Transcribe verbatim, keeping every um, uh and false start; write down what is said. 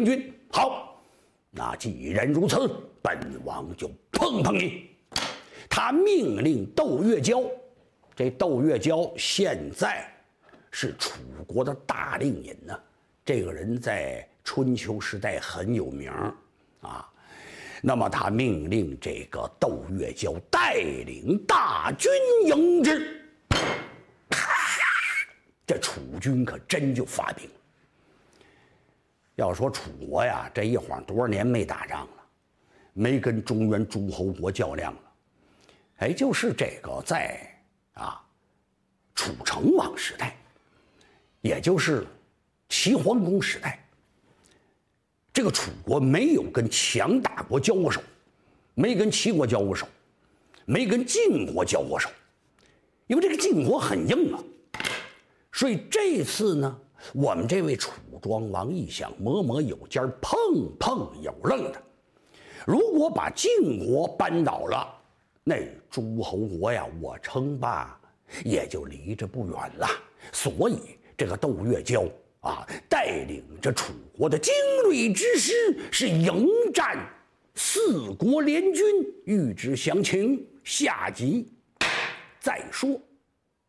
明军。好，那既然如此，本王就碰碰你。他命令窦月娇，这窦月娇现在是楚国的大令尹呢、啊。这个人在春秋时代很有名啊。那么他命令这个窦月娇带领大军迎之。这楚军可真就发兵了。要说楚国呀，这一晃多少年没打仗了，没跟中原诸侯国较量了。哎，就是这个在啊楚成王时代，也就是齐桓公时代，这个楚国没有跟强大国交过手，没跟齐国交过手，没跟晋国交过手，因为这个晋国很硬啊。所以这次呢，我们这位楚庄王一想，磨磨有尖，碰碰有愣的，如果把晋国扳倒了，那诸侯国呀，我称霸也就离着不远了。所以这个窦月娇啊，带领着楚国的精锐之师，是迎战四国联军。欲知详情，下集再说。